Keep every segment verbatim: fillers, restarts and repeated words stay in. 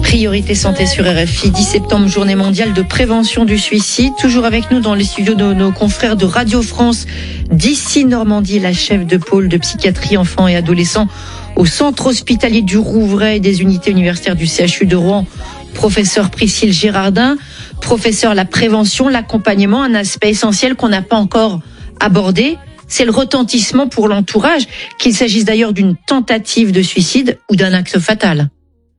Priorité santé sur R F I, dix septembre, journée mondiale de prévention du suicide. Toujours avec nous dans les studios de nos confrères de Radio France d'ici Normandie, la chef de pôle de psychiatrie enfants et adolescents au centre hospitalier du Rouvray et des unités universitaires du C H U de Rouen, professeur Priscille Girardin. Professeur, la prévention, l'accompagnement, un aspect essentiel qu'on n'a pas encore abordé, c'est le retentissement pour l'entourage, qu'il s'agisse d'ailleurs d'une tentative de suicide ou d'un acte fatal.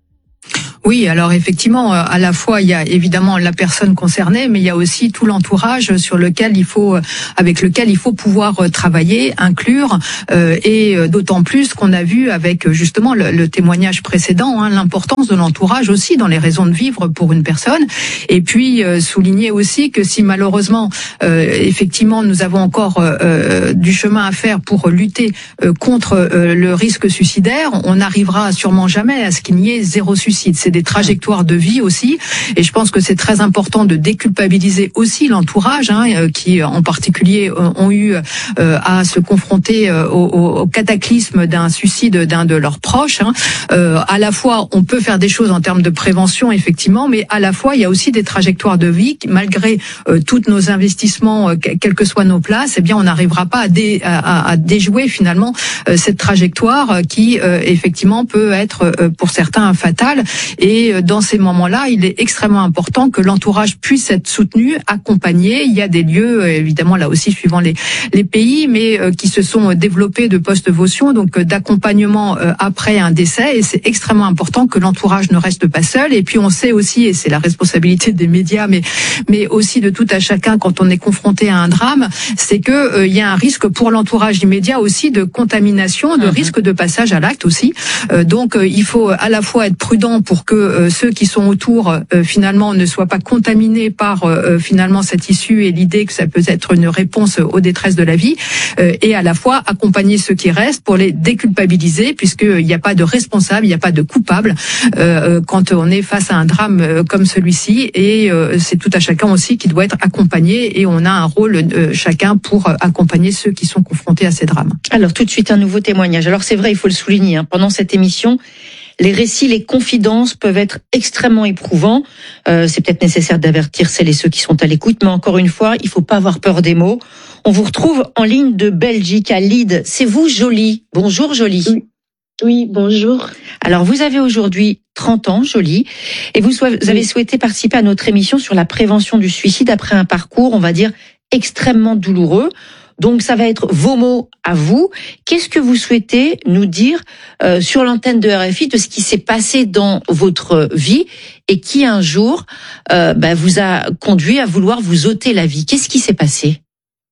Oui, alors effectivement, à la fois il y a évidemment la personne concernée, mais il y a aussi tout l'entourage sur lequel il faut, avec lequel il faut pouvoir travailler, inclure, euh, et d'autant plus qu'on a vu avec justement le, le témoignage précédent, hein, l'importance de l'entourage aussi dans les raisons de vivre pour une personne. Et puis euh, souligner aussi que si malheureusement, euh, effectivement, nous avons encore euh, du chemin à faire pour lutter euh, contre euh, le risque suicidaire, on n'arrivera sûrement jamais à ce qu'il n'y ait zéro suicide. C'est des trajectoires de vie aussi, et je pense que c'est très important de déculpabiliser aussi l'entourage, hein, qui en particulier ont eu euh, à se confronter au, au cataclysme d'un suicide d'un de leurs proches. Hein. Euh, à la fois, on peut faire des choses en termes de prévention, effectivement, mais à la fois, il y a aussi des trajectoires de vie, malgré euh, tous nos investissements, euh, quelles que soient nos places, eh bien, on n'arrivera pas à, dé, à, à déjouer finalement euh, cette trajectoire qui, euh, effectivement, peut être euh, pour certains fatale. Et dans ces moments-là, il est extrêmement important que l'entourage puisse être soutenu, accompagné. Il y a des lieux, évidemment, là aussi, suivant les, les pays, mais qui se sont développés de post-votion, donc d'accompagnement après un décès. Et c'est extrêmement important que l'entourage ne reste pas seul. Et puis, on sait aussi, et c'est la responsabilité des médias, mais, mais aussi de tout à chacun quand on est confronté à un drame, c'est que euh, il y a un risque pour l'entourage immédiat aussi de contamination, de mmh. risque de passage à l'acte aussi. Euh, donc, euh, il faut à la fois être prudent pour que euh, ceux qui sont autour euh, finalement ne soient pas contaminés par euh, finalement cette issue et l'idée que ça peut être une réponse aux détresses de la vie, euh, et à la fois accompagner ceux qui restent pour les déculpabiliser, puisqu'il n'y a pas de responsable, il n'y a pas de coupable euh, quand on est face à un drame euh, comme celui-ci, et euh, c'est tout à chacun aussi qui doit être accompagné, et on a un rôle euh, chacun pour accompagner ceux qui sont confrontés à ces drames. Alors tout de suite un nouveau témoignage. Alors c'est vrai, il faut le souligner, hein, pendant cette émission, les récits, les confidences peuvent être extrêmement éprouvants. Euh, c'est peut-être nécessaire d'avertir celles et ceux qui sont à l'écoute, mais encore une fois, il faut pas avoir peur des mots. On vous retrouve en ligne de Belgique, à Lide. C'est vous, Jolie. Bonjour, Jolie. Oui, oui, bonjour. Alors, vous avez aujourd'hui trente ans, Jolie, et vous, vous avez souhaité participer à notre émission sur la prévention du suicide après un parcours, on va dire, extrêmement douloureux. Donc, ça va être vos mots à vous. Qu'est-ce que vous souhaitez nous dire euh, sur l'antenne de R F I de ce qui s'est passé dans votre vie et qui, un jour, euh, bah, vous a conduit à vouloir vous ôter la vie? Qu'est-ce qui s'est passé?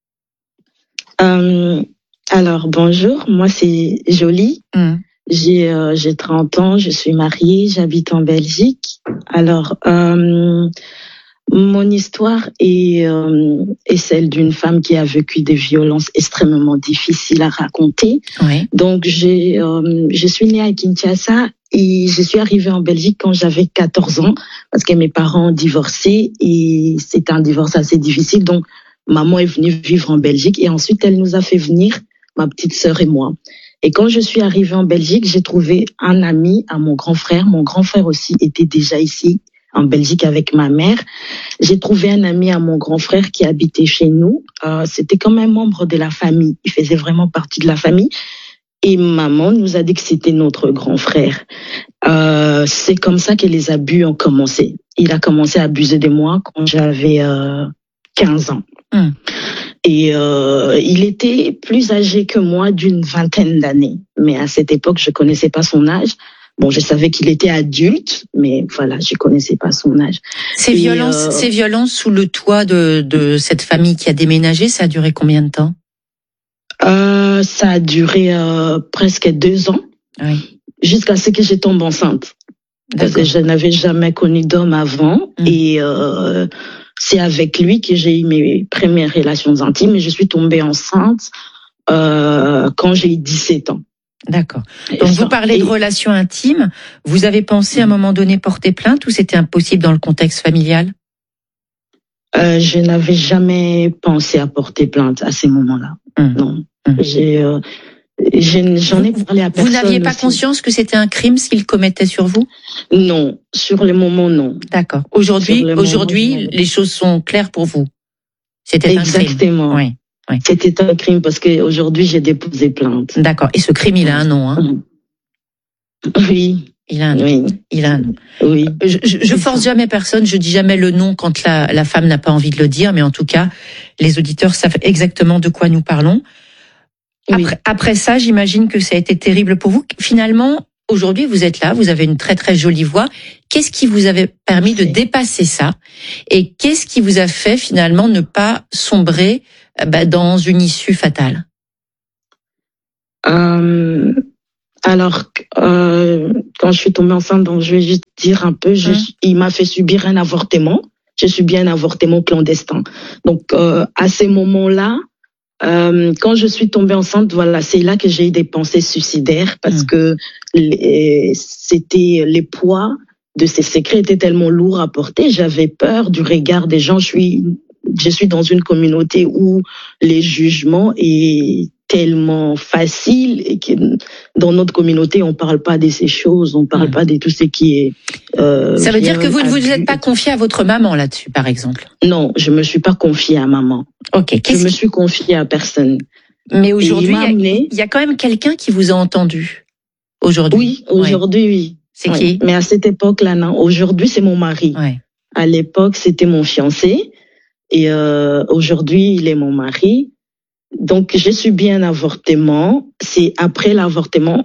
euh, Alors, bonjour. Moi, c'est Jolie. Mmh. J'ai, euh, j'ai trente ans, je suis mariée, j'habite en Belgique. Alors... Euh, Mon histoire est, euh, est celle d'une femme qui a vécu des violences extrêmement difficiles à raconter. Oui. Donc, j'ai, euh, je suis née à Kinshasa et je suis arrivée en Belgique quand j'avais quatorze ans parce que mes parents ont divorcé et c'était un divorce assez difficile. Donc, maman est venue vivre en Belgique et ensuite, elle nous a fait venir, ma petite sœur et moi. Et quand je suis arrivée en Belgique, j'ai trouvé un ami à mon grand frère. Mon grand frère aussi était déjà ici en Belgique avec ma mère. J'ai trouvé un ami à mon grand frère qui habitait chez nous. Euh, c'était comme un membre de la famille. Il faisait vraiment partie de la famille. Et maman nous a dit que c'était notre grand frère. Euh, c'est comme ça que les abus ont commencé. Il a commencé à abuser de moi quand j'avais euh, quinze ans. Mmh. Et euh, il était plus âgé que moi d'une vingtaine d'années. Mais à cette époque, je connaissais pas son âge. Bon, je savais qu'il était adulte, mais voilà, je connaissais pas son âge. Ces Et violences, euh, ces violences sous le toit de, de cette famille qui a déménagé, ça a duré combien de temps? euh, Ça a duré euh, presque deux ans, oui. Jusqu'à ce que je tombe enceinte. Parce que je n'avais jamais connu d'homme avant, mmh. et euh, c'est avec lui que j'ai eu mes premières relations intimes. Et je suis tombée enceinte euh, quand j'ai eu dix-sept ans. D'accord. Donc vous parlez de relations intimes. Vous avez pensé à un moment donné porter plainte ou c'était impossible dans le contexte familial? euh, Je n'avais jamais pensé à porter plainte à ces moments-là. Mmh. Non. Mmh. J'ai, euh, J'en ai parlé à personne. Vous n'aviez pas aussi. conscience que c'était un crime ce qu'il commettait sur vous? Non, sur le moment, non. D'accord. Aujourd'hui, Sur le aujourd'hui, moment, non. les choses sont claires pour vous. C'était un crime. Exactement. Oui, oui. C'était un crime parce que aujourd'hui j'ai déposé plainte. D'accord. Et ce crime, il a un nom, hein? Oui. Il a un nom. Oui. Il a un nom. Oui. Je, je, je force jamais personne, je dis jamais le nom quand la, la femme n'a pas envie de le dire, mais en tout cas, les auditeurs savent exactement de quoi nous parlons. Oui. Après, après ça, j'imagine que ça a été terrible pour vous. Finalement, aujourd'hui, vous êtes là, vous avez une très très jolie voix. Qu'est-ce qui vous avait permis de dépasser ça? Et qu'est-ce qui vous a fait finalement ne pas sombrer bah, dans une issue fatale? Euh, alors, euh, quand je suis tombée enceinte, donc je vais juste dire un peu, je, hum. il m'a fait subir un avortement. J'ai subi un avortement clandestin. Donc, euh, à ces moments-là, Euh, quand je suis tombée enceinte, voilà, c'est là que j'ai eu des pensées suicidaires parce mmh. que les, c'était les poids de ces secrets étaient tellement lourds à porter. J'avais peur du regard des gens. Je suis, je suis dans une communauté où les jugements est tellement facile et que dans notre communauté on parle pas de ces choses, on parle mmh. pas de tout ce qui est. Euh, Ça veut dire que vous ne vous êtes pas confiée à votre maman là-dessus, par exemple? Non, je me suis pas confiée à maman. Ok. Je me suis confiée à personne. Mais aujourd'hui, il, amené... y, y a quand même quelqu'un qui vous a entendu. Aujourd'hui. Oui, aujourd'hui, oui. oui. C'est oui. qui? Mais à cette époque-là, non. Aujourd'hui, c'est mon mari. Ouais. À l'époque, c'était mon fiancé. Et euh, aujourd'hui, il est mon mari. Donc, j'ai subi un avortement. C'est après l'avortement.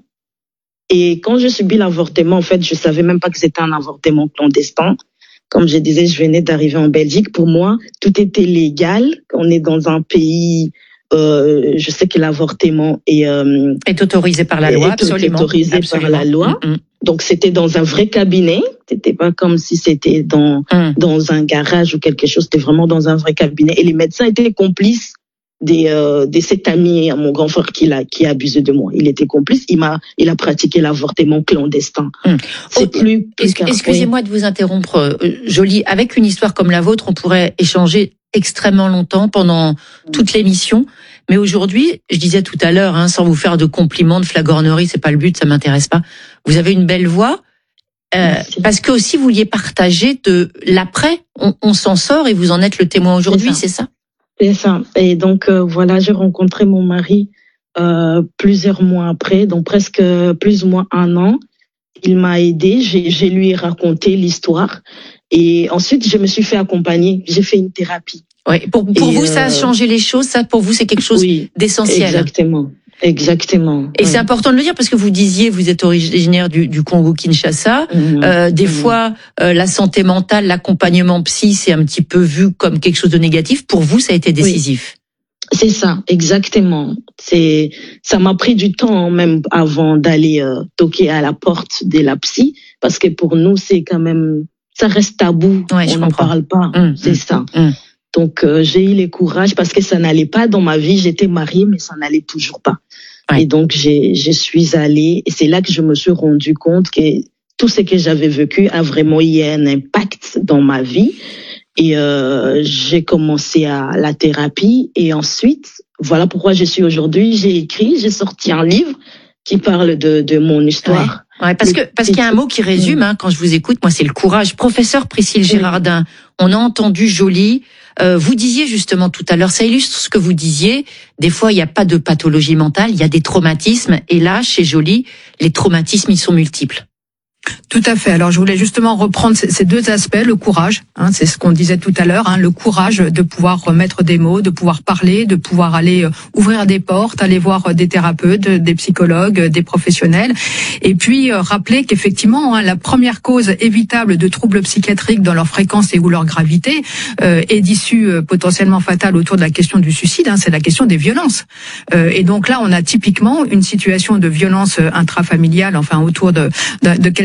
Et quand j'ai subi l'avortement, en fait, je savais même pas que c'était un avortement clandestin. Comme je disais, je venais d'arriver en Belgique. Pour moi, tout était légal. On est dans un pays, euh, je sais que l'avortement est, euh, est autorisé par la loi, est absolument. autorisé absolument. par la loi. Mm-hmm. Donc, c'était dans un vrai cabinet. C'était pas comme si c'était dans, mm. dans un garage ou quelque chose. C'était vraiment dans un vrai cabinet. Et les médecins étaient complices des, euh, de cet ami à mon grand frère qui a, qui a abusé de moi. Il était complice. Il m'a, il a pratiqué l'avortement clandestin. Mmh. C'est oh, plus, plus excusez-moi oui. de vous interrompre, euh, Jolie. Avec une histoire comme la vôtre, on pourrait échanger extrêmement longtemps pendant mmh. toute l'émission. Mais aujourd'hui, je disais tout à l'heure, hein, sans vous faire de compliments, de flagornerie, c'est pas le but, ça m'intéresse pas. Vous avez une belle voix. Euh, parce que aussi vous vouliez partager de l'après. On, on s'en sort et vous en êtes le témoin aujourd'hui, c'est ça? C'est ça. Et donc, euh, voilà, j'ai rencontré mon mari euh, plusieurs mois après, donc presque plus ou moins un an. Il m'a aidé, j'ai, j'ai lui raconté l'histoire. Et ensuite, je me suis fait accompagner. J'ai fait une thérapie. Oui, pour, pour vous, euh... ça a changé les choses. Ça, pour vous, c'est quelque chose oui, d'essentiel. Exactement. Exactement. Et oui. c'est important de le dire parce que vous disiez, vous êtes originaire du, du Congo-Kinshasa. Mmh, euh, des mmh. fois, euh, la santé mentale, l'accompagnement psy, c'est un petit peu vu comme quelque chose de négatif. Pour vous, ça a été décisif. Oui. C'est ça, exactement. C'est, ça m'a pris du temps même avant d'aller euh, toquer à la porte de la psy parce que pour nous, c'est quand même, ça reste tabou. Ouais, on n'en parle pas. Mmh, c'est mmh, ça. Mmh. Donc euh, j'ai eu le courage parce que ça n'allait pas dans ma vie. J'étais mariée, mais ça n'allait toujours pas. Ouais. Et donc j'ai, je suis allée et c'est là que je me suis rendu compte que tout ce que j'avais vécu a vraiment eu un impact dans ma vie. Et euh, j'ai commencé à la thérapie et ensuite voilà pourquoi je suis aujourd'hui. J'ai écrit, j'ai sorti un livre qui parle de, de mon histoire. Ouais. Ouais, parce que parce qu'il y a un mot qui résume hein, quand je vous écoute, moi c'est le courage. Professeur Priscille Girardin, on a entendu Jolie. Euh, vous disiez justement tout à l'heure, ça illustre ce que vous disiez. Des fois, il n'y a pas de pathologie mentale, il y a des traumatismes. Et là, chez Jolie, les traumatismes, ils sont multiples. Tout à fait. Alors, je voulais justement reprendre ces deux aspects, le courage, hein, c'est ce qu'on disait tout à l'heure, hein, le courage de pouvoir remettre des mots, de pouvoir parler, de pouvoir aller euh, ouvrir des portes, aller voir euh, des thérapeutes, des psychologues, euh, des professionnels, et puis euh, rappeler qu'effectivement, hein, la première cause évitable de troubles psychiatriques dans leur fréquence et ou leur gravité euh, est d'issue euh, potentiellement fatale autour de la question du suicide, hein, c'est la question des violences. Euh, et donc là, on a typiquement une situation de violence intrafamiliale, enfin autour de, de, de quelqu'un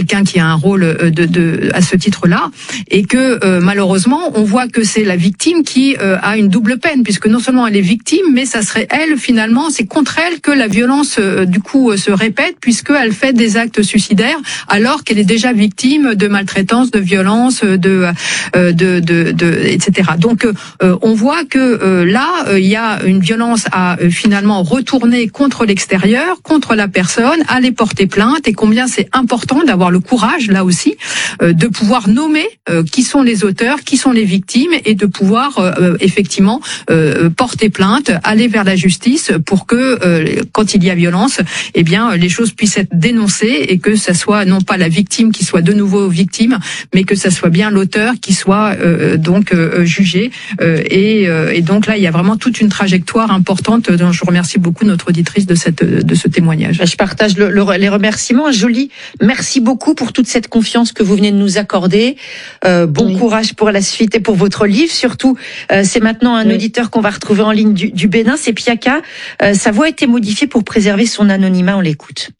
quelqu'un qui a un rôle de, de à ce titre-là, et que euh, malheureusement on voit que c'est la victime qui euh, a une double peine, puisque non seulement elle est victime, mais ça serait elle finalement, c'est contre elle que la violence euh, du coup euh, se répète, puisqu'elle fait des actes suicidaires alors qu'elle est déjà victime de maltraitance, de violence, de euh, de, de, de et cetera. Donc euh, on voit que euh, là euh, il y a une violence à euh, finalement retourner contre l'extérieur, contre la personne, aller porter plainte, et combien c'est important d'avoir le courage là aussi euh, de pouvoir nommer euh, qui sont les auteurs, qui sont les victimes, et de pouvoir euh, effectivement euh, porter plainte, aller vers la justice pour que euh, quand il y a violence, eh bien les choses puissent être dénoncées et que ça soit non pas la victime qui soit de nouveau victime, mais que ça soit bien l'auteur qui soit euh, donc euh, jugé. Euh, et, euh, et donc là, il y a vraiment toute une trajectoire importante. Dont je remercie beaucoup notre auditrice de cette de ce témoignage. Je partage le, le, les remerciements. Jolie, merci beaucoup pour toute cette confiance que vous venez de nous accorder. Euh, bon oui. courage pour la suite et pour votre livre. Surtout, euh, c'est maintenant un oui. auditeur qu'on va retrouver en ligne du, du Bénin, c'est Piaka. Euh, sa voix a été modifiée pour préserver son anonymat. On l'écoute.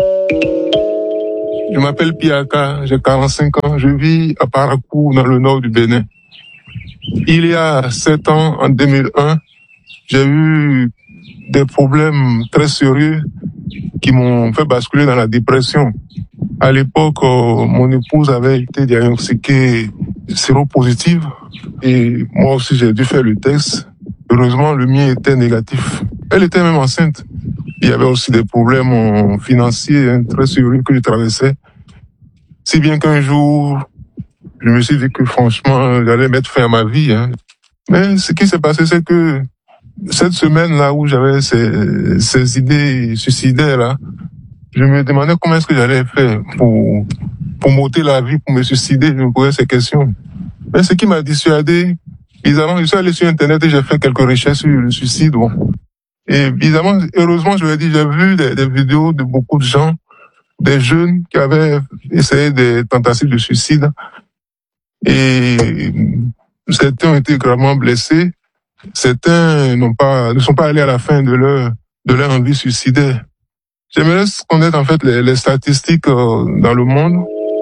Je m'appelle Piaka, j'ai quarante-cinq ans, je vis à Parakou dans le nord du Bénin. Il y a sept ans, en deux mille un, j'ai eu des problèmes très sérieux qui m'ont fait basculer dans la dépression. À l'époque, euh, mon épouse avait été diagnostiquée séropositive et moi aussi j'ai dû faire le test. Heureusement, le mien était négatif. Elle était même enceinte. Il y avait aussi des problèmes financiers hein, très sérieux que je traversais. Si bien qu'un jour, je me suis dit que franchement, j'allais mettre fin à ma vie. Hein. Mais ce qui s'est passé, c'est que cette semaine-là où j'avais ces, ces idées suicidaires-là, je me demandais comment est-ce que j'allais faire pour, pour m'ôter la vie, pour me suicider. Je me posais ces questions. Mais ce qui m'a dissuadé, bizarrement, je suis allé sur Internet et j'ai fait quelques recherches sur le suicide. Bon. Et bizarrement, heureusement, je l'ai dit, j'ai vu des, des vidéos de beaucoup de gens, des jeunes qui avaient essayé des tentatives de suicide. Et certains ont été gravement blessés. Certains n'ont pas, ne sont pas allés à la fin de leur, de leur envie suicidaire. J'aimerais connaître en fait les, les statistiques euh, dans le monde.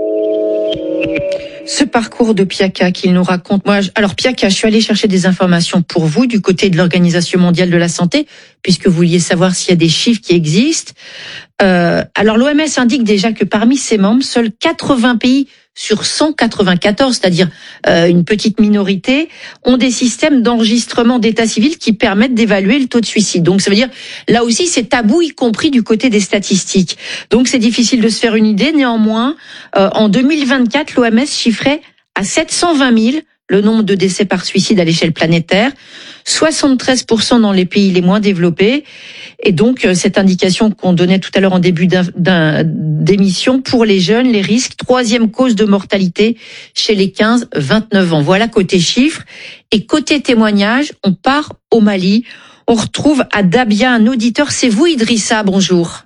Ce parcours de Piaka qu'il nous raconte. Moi, alors Piaka, je suis allée chercher des informations pour vous du côté de l'Organisation mondiale de la santé, puisque vous vouliez savoir s'il y a des chiffres qui existent. Euh, alors l'O M S indique déjà que parmi ses membres, seuls quatre-vingts pays sur cent quatre-vingt-quatorze, c'est-à-dire euh, une petite minorité, ont des systèmes d'enregistrement d'état civil qui permettent d'évaluer le taux de suicide. Donc ça veut dire, là aussi, c'est tabou, y compris du côté des statistiques. Donc c'est difficile de se faire une idée. Néanmoins, euh, en deux mille vingt-quatre, l'O M S chiffrait à sept cent vingt mille le nombre de décès par suicide à l'échelle planétaire, soixante-treize pour cent dans les pays les moins développés. Et donc, cette indication qu'on donnait tout à l'heure en début d'un, d'un, d'émission, pour les jeunes, les risques, troisième cause de mortalité chez les quinze vingt-neuf ans. Voilà côté chiffres. Et côté témoignage, on part au Mali. On retrouve à Dabia un auditeur. C'est vous, Idrissa, bonjour.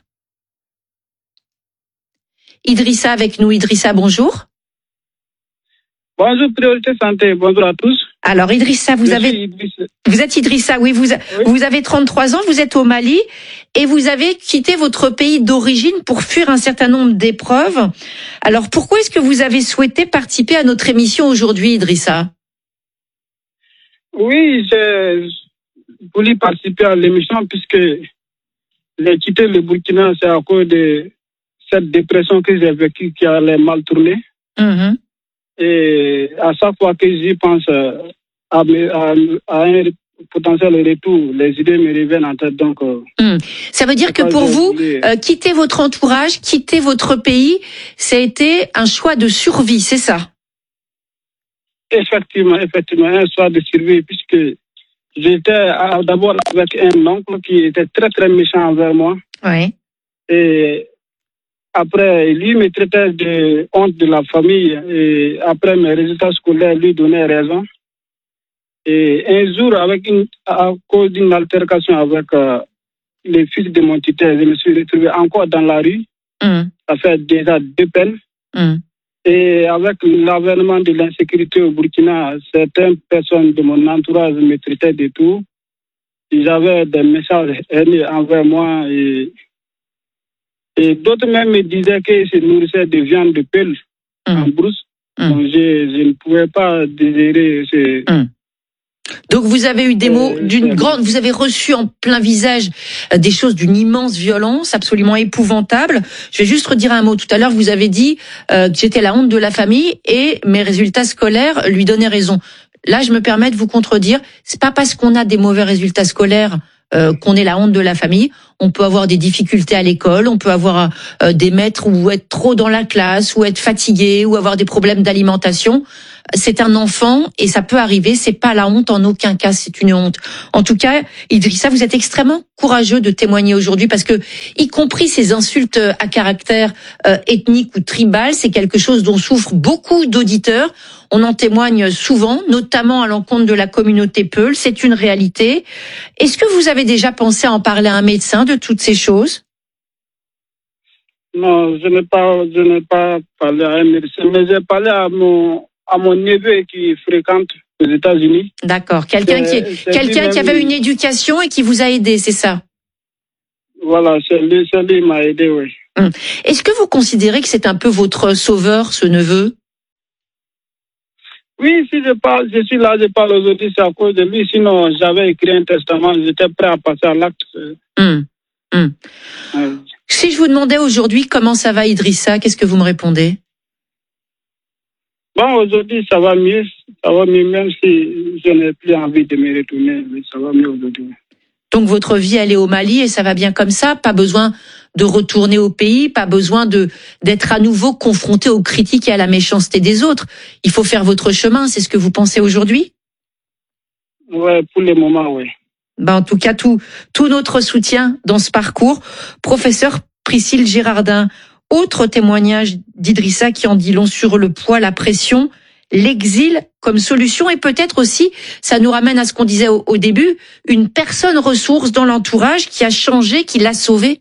Idrissa avec nous. Idrissa, bonjour. Bonjour, Priorité Santé. Bonjour à tous. Alors, Idrissa, vous Je avez, vous êtes Idrissa, oui, vous, oui. vous avez trente-trois ans, vous êtes au Mali et vous avez quitté votre pays d'origine pour fuir un certain nombre d'épreuves. Alors, pourquoi est-ce que vous avez souhaité participer à notre émission aujourd'hui, Idrissa? Oui, j'ai voulu participer à l'émission puisque j'ai quitté le Burkina, c'est à cause de cette dépression que j'ai vécue qui allait mal tourner. Mm-hmm. Et à chaque fois que j'y pense à, à, à un potentiel retour, les idées me reviennent en tête. Donc, mmh. Ça veut dire que pour vous, euh, quitter votre entourage, quitter votre pays, ça a été un choix de survie, c'est ça? Effectivement, effectivement, un choix de survie, puisque j'étais d'abord avec un oncle qui était très très méchant envers moi. Oui. Et après, lui me traitait de honte de la famille et après mes résultats scolaires lui donnaient raison. Et un jour, avec une, à cause d'une altercation avec euh, les fils de mon tuteur, je me suis retrouvé encore dans la rue. Mm. Ça fait déjà deux peines. Mm. Et avec l'avènement de l'insécurité au Burkina, certaines personnes de mon entourage me traitaient de tout. J'avais des messages haineux envers moi et Et d'autres même me disaient qu'ils se nourrissaient de viande de peule mmh. en brousse. Mmh. Donc je, je ne pouvais pas désirer ce... Mmh. Donc vous avez eu des mots d'une grande, vous avez reçu en plein visage des choses d'une immense violence, absolument épouvantable. Je vais juste redire un mot. Tout à l'heure, vous avez dit euh, que j'étais la honte de la famille et mes résultats scolaires lui donnaient raison. Là, je me permets de vous contredire. C'est pas parce qu'on a des mauvais résultats scolaires euh, qu'on est la honte de la famille. On peut avoir des difficultés à l'école, on peut avoir euh, des maîtres ou être trop dans la classe, ou être fatigué, ou avoir des problèmes d'alimentation. C'est un enfant et ça peut arriver, c'est pas la honte en aucun cas, c'est une honte. En tout cas, Idrissa, vous êtes extrêmement courageux de témoigner aujourd'hui parce que, y compris ces insultes à caractère euh, ethnique ou tribal, c'est quelque chose dont souffrent beaucoup d'auditeurs. On en témoigne souvent, notamment à l'encontre de la communauté Peul, c'est une réalité. Est-ce que vous avez déjà pensé à en parler à un médecin de toutes ces choses ? Non, je n'ai pas, je n'ai pas parlé à un médecin, mais j'ai parlé à mon à mon neveu qui fréquente aux États-Unis. D'accord. Quelqu'un qui, est, quelqu'un qui avait une éducation et qui vous a aidé, c'est ça? Voilà, c'est lui, c'est lui qui m'a aidé, oui. Hum. Est-ce que vous considérez que c'est un peu votre sauveur, ce neveu? Oui, si je parle, je suis là, je parle aujourd'hui, c'est à cause de lui. Sinon, j'avais écrit un testament, j'étais prêt à passer à l'acte. Hum. Hum. Ouais. Si je vous demandais aujourd'hui comment ça va, Idrissa, qu'est-ce que vous me répondez? Bon, aujourd'hui, ça va mieux. Ça va mieux, même si je n'ai plus envie de me retourner. Mais ça va mieux aujourd'hui. Donc, votre vie, elle est au Mali et ça va bien comme ça? Pas besoin de retourner au pays? Pas besoin de d'être à nouveau confronté aux critiques et à la méchanceté des autres? Il faut faire votre chemin, c'est ce que vous pensez aujourd'hui? Ouais, pour le moment, oui. Ben, en tout cas, tout, tout notre soutien dans ce parcours. Professeur Priscille Girardin, autre témoignage d'Idrissa qui en dit long sur le poids, la pression, l'exil comme solution et peut-être aussi, ça nous ramène à ce qu'on disait au, au début, une personne ressource dans l'entourage qui a changé, qui l'a sauvé.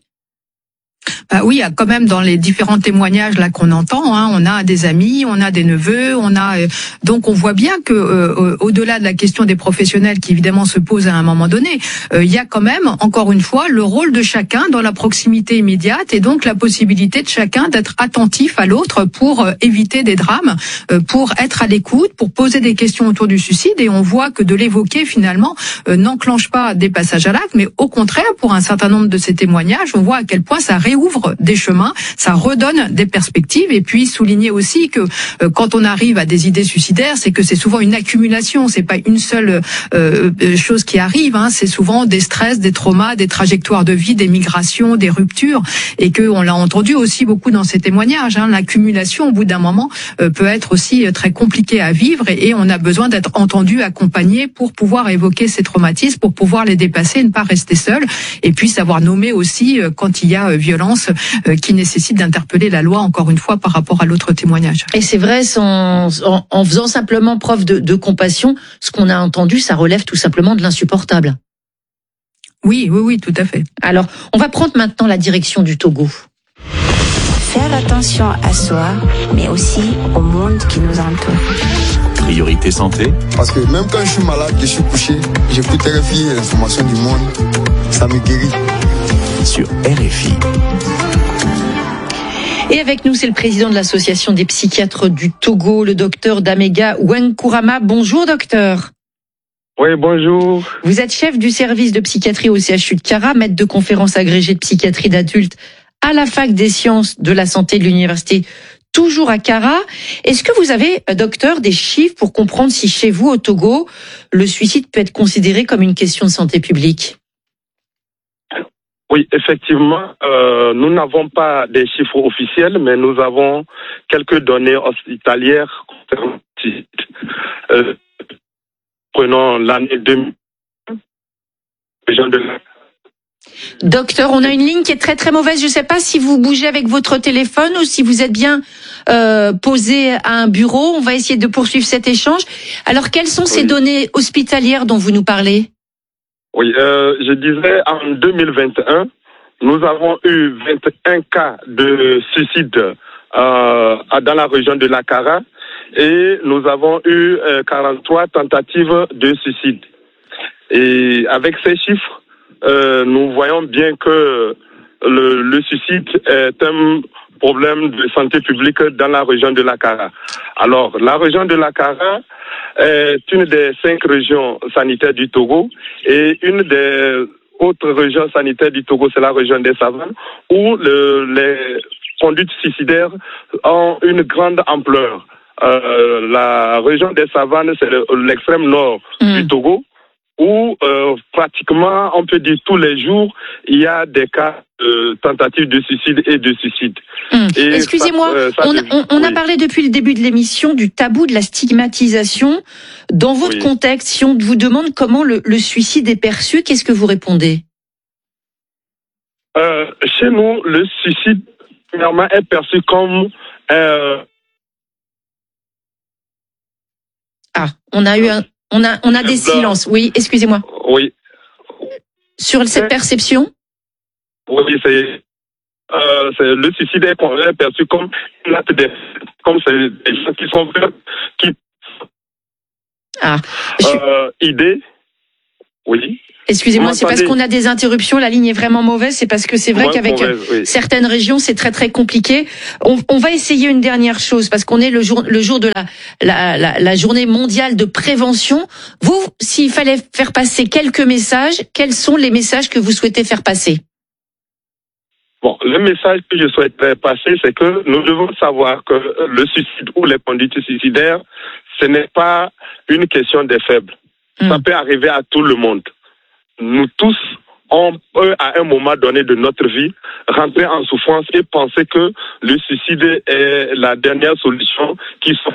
Bah oui, quand même dans les différents témoignages là qu'on entend, hein, on a des amis, on a des neveux, on a euh, donc on voit bien que euh, au-delà de la question des professionnels qui évidemment se pose à un moment donné, euh, il y a quand même encore une fois le rôle de chacun dans la proximité immédiate et donc la possibilité de chacun d'être attentif à l'autre pour euh, éviter des drames, euh, pour être à l'écoute, pour poser des questions autour du suicide et on voit que de l'évoquer finalement euh, n'enclenche pas des passages à l'acte, mais au contraire pour un certain nombre de ces témoignages, on voit à quel point ça réouvre des chemins, ça redonne des perspectives et puis souligner aussi que euh, quand on arrive à des idées suicidaires, c'est que c'est souvent une accumulation, c'est pas une seule euh, chose qui arrive, hein, c'est souvent des stress, des traumas, des trajectoires de vie, des migrations, des ruptures et que on l'a entendu aussi beaucoup dans ces témoignages, hein, l'accumulation au bout d'un moment euh, peut être aussi très compliquée à vivre et, et on a besoin d'être entendu, accompagné pour pouvoir évoquer ces traumatismes, pour pouvoir les dépasser et ne pas rester seul et puis savoir nommer aussi euh, quand il y a euh, violence qui nécessite d'interpeller la loi, encore une fois, par rapport à l'autre témoignage. Et c'est vrai, sans, en, en faisant simplement preuve de, de compassion, ce qu'on a entendu, ça relève tout simplement de l'insupportable. Oui, oui, oui, tout à fait. Alors, on va prendre maintenant la direction du Togo. Faire attention à soi, mais aussi au monde qui nous entoure. Priorité santé. Parce que même quand je suis malade, je suis couché, j'écoute R F I, l'information du monde, ça me guérit. Sur R F I. Et avec nous, c'est le président de l'association des psychiatres du Togo, le docteur Damega Wenkurama. Bonjour docteur. Oui, bonjour. Vous êtes chef du service de psychiatrie au C H U de Kara, maître de conférences agrégé de psychiatrie d'adultes à la fac des sciences de la santé de l'université, toujours à Kara. Est-ce que vous avez, docteur, des chiffres pour comprendre si chez vous, au Togo, le suicide peut être considéré comme une question de santé publique ? Oui, effectivement, euh, nous n'avons pas des chiffres officiels, mais nous avons quelques données hospitalières concernant le suicide. Euh, prenons l'année deux mille. Docteur, on a une ligne qui est très très mauvaise. Je ne sais pas si vous bougez avec votre téléphone ou si vous êtes bien euh, posé à un bureau. On va essayer de poursuivre cet échange. Alors, quelles sont ces oui. données hospitalières dont vous nous parlez ? Oui, euh, je disais en deux mille vingt et un, nous avons eu vingt et un cas de suicide euh, dans la région de la Kara et nous avons eu euh, quarante-trois tentatives de suicide. Et avec ces chiffres, euh, nous voyons bien que le, le suicide est un problème de santé publique dans la région de la Kara. Alors, la région de la Kara est une des cinq régions sanitaires du Togo et une des autres régions sanitaires du Togo, c'est la région des Savanes, où le, les conduites suicidaires ont une grande ampleur. Euh, la région des Savanes, c'est le, l'extrême nord mmh. du Togo, où euh, pratiquement, on peut dire tous les jours, il y a des cas de tentatives de suicide et de suicide. Hum. Excusez-moi, ça, euh, ça, on, on, on oui. a parlé depuis le début de l'émission du tabou de la stigmatisation. Dans votre oui. contexte, si on vous demande comment le, le suicide est perçu, qu'est-ce que vous répondez? euh, Chez nous, le suicide, premièrement, est perçu comme... Euh... Ah, on a eu un... On a, on a des silences. Oui, excusez-moi. Oui. Sur cette perception? Oui, c'est, euh, c'est le suicide est perçu comme une acte de, comme c'est des gens qui sont qui. Ah. Euh, idée. Oui. Excusez-moi, c'est parce qu'on a des interruptions, la ligne est vraiment mauvaise, c'est parce que c'est vrai Moins qu'avec mauvaise, oui. certaines régions, c'est très très compliqué. On, on va essayer une dernière chose, parce qu'on est le jour, le jour de la, la, la, la journée mondiale de prévention. Vous, s'il fallait faire passer quelques messages, quels sont les messages que vous souhaitez faire passer? Bon, le message que je souhaiterais passer, c'est que nous devons savoir que le suicide ou les conduites suicidaires, ce n'est pas une question des faibles. Mmh. Ça peut arriver à tout le monde. Nous tous, on peut, à un moment donné de notre vie, rentrer en souffrance et penser que le suicide est la dernière solution qui soit.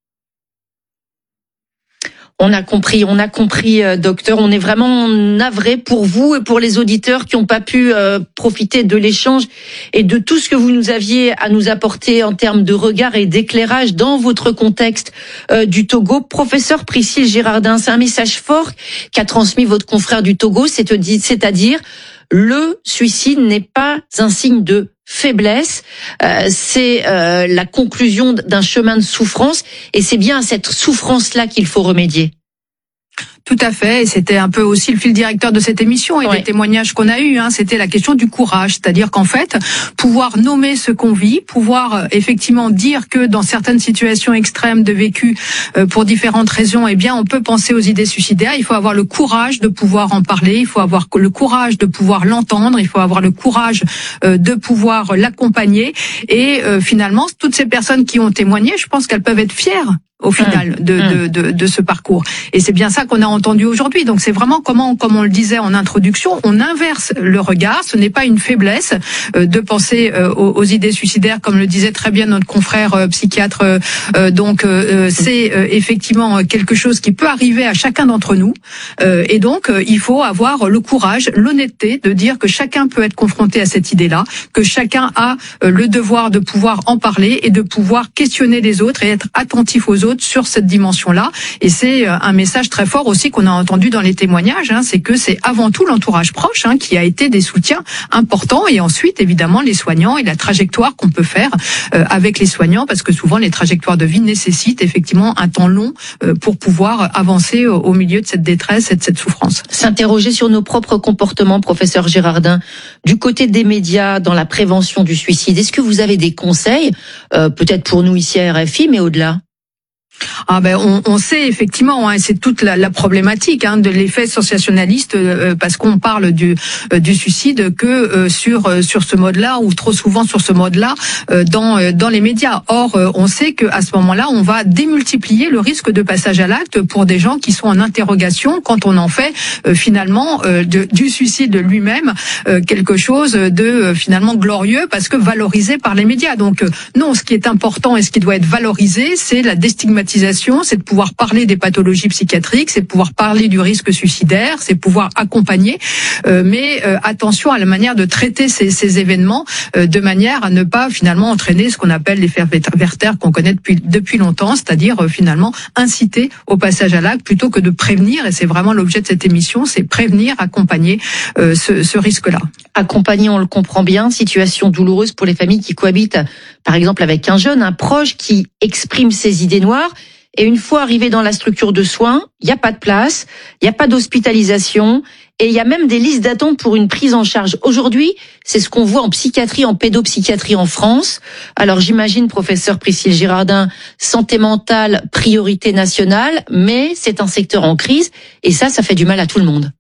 On a compris, on a compris, euh, docteur. On est vraiment navré pour vous et pour les auditeurs qui n'ont pas pu euh, profiter de l'échange et de tout ce que vous nous aviez à nous apporter en termes de regard et d'éclairage dans votre contexte euh, du Togo. Professeur Priscille Girardin, c'est un message fort qu'a transmis votre confrère du Togo, c'est-à-dire le suicide n'est pas un signe de faiblesse, euh, c'est euh, la conclusion d'un chemin de souffrance et c'est bien à cette souffrance-là qu'il faut remédier. Tout à fait, et c'était un peu aussi le fil directeur de cette émission et ouais. des témoignages qu'on a eus, hein, c'était la question du courage, c'est-à-dire qu'en fait, pouvoir nommer ce qu'on vit, pouvoir euh, effectivement dire que dans certaines situations extrêmes de vécu, euh, pour différentes raisons, eh bien, on peut penser aux idées suicidaires, il faut avoir le courage de pouvoir en parler, il faut avoir le courage de pouvoir l'entendre, il faut avoir le courage euh, de pouvoir l'accompagner, et euh, finalement, toutes ces personnes qui ont témoigné, je pense qu'elles peuvent être fières au final de, de, de, de ce parcours. Et c'est bien ça qu'on a entendu aujourd'hui. Donc c'est vraiment comment, comme on le disait en introduction, on inverse le regard. Ce n'est pas une faiblesse euh, de penser euh, aux, aux idées suicidaires, comme le disait très bien notre confrère euh, psychiatre. Euh, donc euh, c'est euh, effectivement quelque chose qui peut arriver à chacun d'entre nous. Euh, et donc euh, il faut avoir le courage, l'honnêteté de dire que chacun peut être confronté à cette idée-là, que chacun a euh, le devoir de pouvoir en parler et de pouvoir questionner les autres et être attentif aux autres sur cette dimension-là. Et c'est un message très fort aussi qu'on a entendu dans les témoignages, hein, c'est que c'est avant tout l'entourage proche hein, qui a été des soutiens importants, et ensuite évidemment les soignants et la trajectoire qu'on peut faire euh, avec les soignants, parce que souvent les trajectoires de vie nécessitent effectivement un temps long euh, pour pouvoir avancer au, au milieu de cette détresse et de cette souffrance. S'interroger sur nos propres comportements, professeur Girardin, du côté des médias dans la prévention du suicide. Est-ce que vous avez des conseils, euh, peut-être pour nous ici à R F I, mais au-delà? Ah ben on, on sait effectivement, hein, c'est toute la, la problématique hein, de l'effet sensationnaliste, euh, parce qu'on parle du, euh, du suicide que euh, sur euh, sur ce mode-là, ou trop souvent sur ce mode-là euh, dans euh, dans les médias. Or, euh, on sait que à ce moment-là, on va démultiplier le risque de passage à l'acte pour des gens qui sont en interrogation quand on en fait euh, finalement euh, de, du suicide lui-même euh, quelque chose de euh, finalement glorieux, parce que valorisé par les médias. Donc euh, non, ce qui est important et ce qui doit être valorisé, c'est la déstigmatisation, c'est de pouvoir parler des pathologies psychiatriques, c'est de pouvoir parler du risque suicidaire, c'est de pouvoir accompagner, euh, mais euh, attention à la manière de traiter ces, ces événements euh, de manière à ne pas finalement entraîner ce qu'on appelle l'effet Werther qu'on connaît depuis, depuis longtemps, c'est-à-dire euh, finalement inciter au passage à l'acte plutôt que de prévenir, et c'est vraiment l'objet de cette émission, c'est prévenir, accompagner euh, ce, ce risque-là. Accompagner, on le comprend bien, situation douloureuse pour les familles qui cohabitent, par exemple avec un jeune, un proche qui exprime ses idées noires. Et une fois arrivé dans la structure de soins, il n'y a pas de place, il n'y a pas d'hospitalisation, Et il y a même des listes d'attente pour une prise en charge. Aujourd'hui, c'est ce qu'on voit en psychiatrie, en pédopsychiatrie en France. Alors j'imagine, professeur Priscille Girardin, santé mentale, priorité nationale, mais c'est un secteur en crise et ça, ça fait du mal à tout le monde.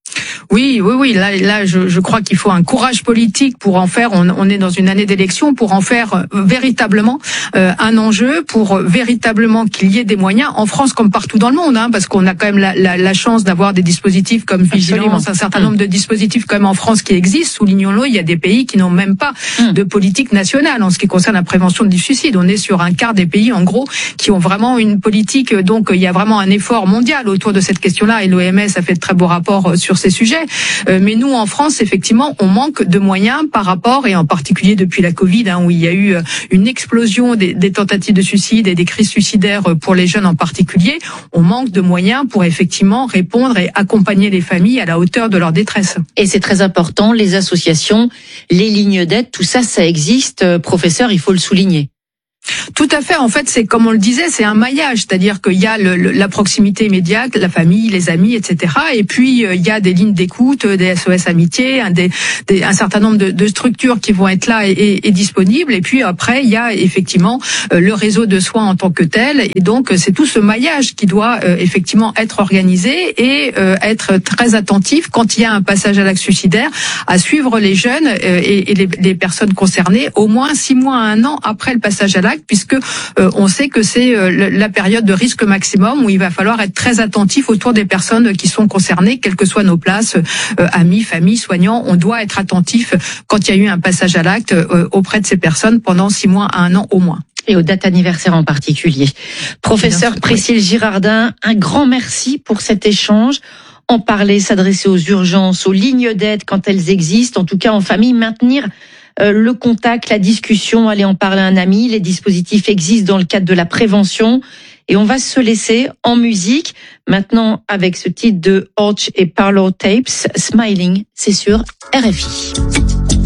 Oui, oui, oui. Là, là, je, je crois qu'il faut un courage politique pour en faire. On, on est dans une année d'élection pour en faire euh, véritablement euh, un enjeu, pour euh, véritablement qu'il y ait des moyens en France comme partout dans le monde, hein, parce qu'on a quand même la, la, la chance d'avoir des dispositifs comme Vigilance, un certain nombre de dispositifs quand même en France qui existent. Soulignons-le, il y a des pays qui n'ont même pas mmh. de politique nationale en ce qui concerne la prévention du suicide. On est sur un quart des pays, en gros, qui ont vraiment une politique. Donc, il y a vraiment un effort mondial autour de cette question-là, et l'O M S a fait de très beaux rapports sur ces sujets. Mais nous, en France, effectivement, on manque de moyens par rapport, et en particulier depuis la Covid, hein, où il y a eu une explosion des, des tentatives de suicide et des crises suicidaires pour les jeunes en particulier. On manque de moyens pour effectivement répondre et accompagner les familles à la hauteur de leur détresse. Et c'est très important, les associations, les lignes d'aide, tout ça, ça existe. Professeur, il faut le souligner. Tout à fait. En fait, c'est comme on le disait, c'est un maillage, c'est-à-dire qu'il y a le, le, la proximité immédiate, la famille, les amis, et cetera. Et puis euh, il y a des lignes d'écoute, des S O S Amitié, un, des, des, un certain nombre de, de structures qui vont être là et, et, et disponibles. Et puis après, il y a effectivement euh, le réseau de soins en tant que tel. Et donc c'est tout ce maillage qui doit euh, effectivement être organisé et euh, être très attentif quand il y a un passage à l'acte suicidaire, à suivre les jeunes euh, et, et les, les personnes concernées au moins six mois à un an après le passage à l'acte, puisque euh, on sait que c'est euh, la période de risque maximum où il va falloir être très attentif autour des personnes qui sont concernées, quelles que soient nos places, euh, amis, familles, soignants. On doit être attentif quand il y a eu un passage à l'acte euh, auprès de ces personnes pendant six mois à un an au moins. Et aux dates anniversaires en particulier. Professeur Priscille Girardin, un grand merci pour cet échange. En parler, s'adresser aux urgences, aux lignes d'aide quand elles existent, en tout cas en famille, maintenir Euh, le contact, la discussion, aller en parler à un ami. Les dispositifs existent dans le cadre de la prévention. Et on va se laisser en musique. Maintenant, avec ce titre de Orch et Parlour Tapes, Smiling, c'est sur R F I.